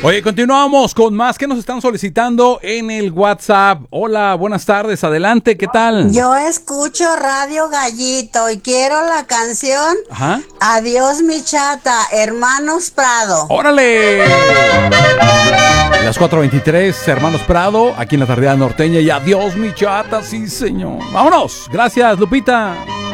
Oye, continuamos con más que nos están solicitando en el WhatsApp. Hola, buenas tardes, adelante, ¿qué tal? Yo escucho Radio Gallito y quiero la canción Ajá. Adiós mi chata, Hermanos Prado. ¡Órale! Las 4:23, Hermanos Prado, aquí en la Tardeada Norteña. Y adiós, mi chata, sí, señor. Vámonos. Gracias, Lupita.